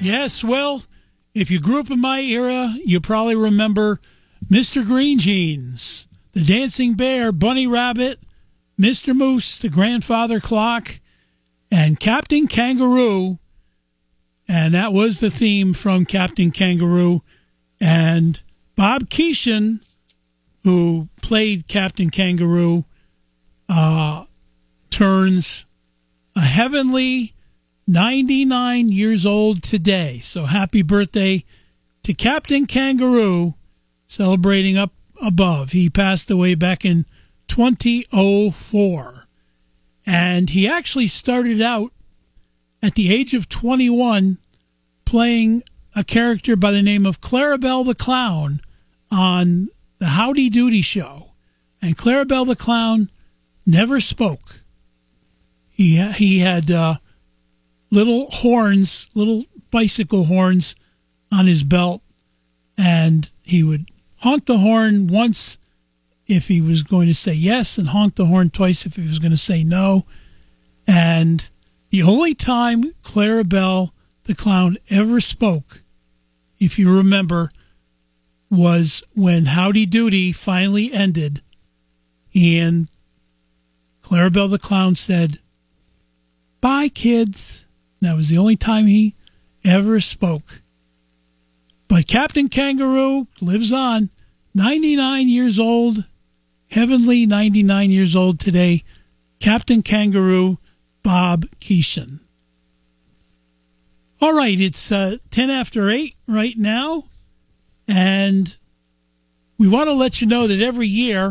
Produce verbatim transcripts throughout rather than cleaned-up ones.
Yes, well, if you grew up in my era, you probably remember Mister Green Jeans, the Dancing Bear, Bunny Rabbit, Mister Moose, the Grandfather Clock, and Captain Kangaroo. And that was the theme from Captain Kangaroo. And Bob Keeshan, who played Captain Kangaroo, uh, turns a heavenly ninety-nine years old today. So happy birthday to Captain Kangaroo, celebrating up above. He passed away back in twenty oh four. And he actually started out at the age of twenty-one playing a character by the name of Clarabelle the Clown on the Howdy Doody Show. And Clarabelle the Clown never spoke. He, he had uh, little horns, little bicycle horns on his belt, and he would honk the horn once if he was going to say yes, and honk the horn twice if he was going to say no. And the only time Clarabelle the Clown ever spoke, if you remember, was when Howdy Doody finally ended, and Clarabelle the Clown said, "Bye, kids." That was the only time he ever spoke. But Captain Kangaroo lives on, ninety-nine years old, heavenly ninety-nine years old today. Captain Kangaroo, Bob Keeshan. All right, it's uh, ten after eight right now, and we want to let you know that every year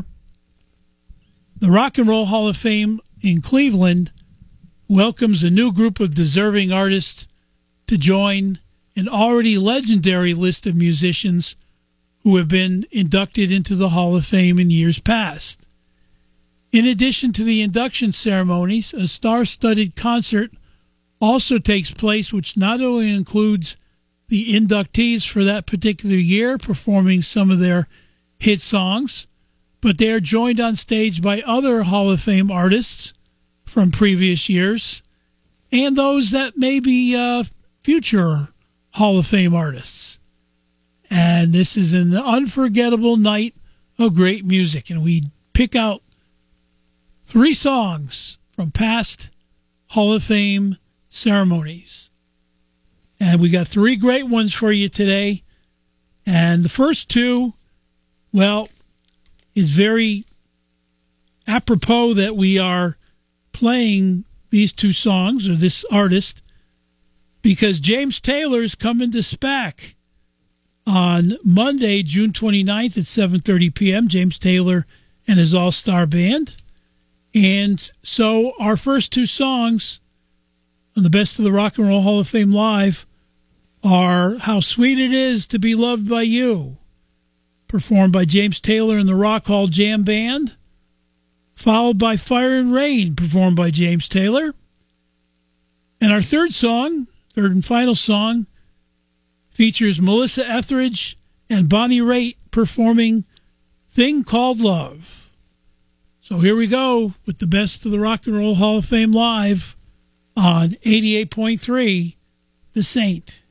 the Rock and Roll Hall of Fame in Cleveland welcomes a new group of deserving artists to join an already legendary list of musicians who have been inducted into the Hall of Fame in years past. In addition to the induction ceremonies, a star-studded concert also takes place, which not only includes the inductees for that particular year performing some of their hit songs, but they are joined on stage by other Hall of Fame artists from previous years and those that may be uh, future Hall of Fame artists. And this is an unforgettable night of great music, and we pick out three songs from past Hall of Fame ceremonies. And we got three great ones for you today. And the first two, well, is very apropos that we are playing these two songs, or this artist, because James Taylor is coming to SPAC on Monday, June twenty-ninth at seven thirty p.m., James Taylor and his all-star band. And so our first two songs on the Best of the Rock and Roll Hall of Fame Live are How Sweet It Is to Be Loved by You, performed by James Taylor and the Rock Hall Jam Band, followed by Fire and Rain, performed by James Taylor. And our third song, third and final song, features Melissa Etheridge and Bonnie Raitt performing Thing Called Love. So here we go with the Best of the Rock and Roll Hall of Fame Live on eighty-eight point three The Saint.